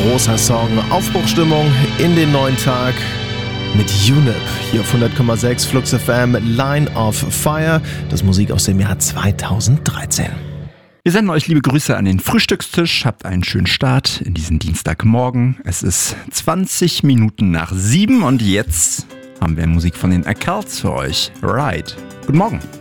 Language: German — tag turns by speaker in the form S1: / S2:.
S1: großer Song. Aufbruchstimmung in den neuen Tag mit UNIP hier auf 100,6 Flux FM, Line of Fire. Das Musik aus dem Jahr 2013.
S2: Wir senden euch liebe Grüße an den Frühstückstisch. Habt einen schönen Start in diesen Dienstagmorgen. Es ist 20 Minuten nach 7 und jetzt haben wir Musik von den Accouts für euch. Right. Guten Morgen.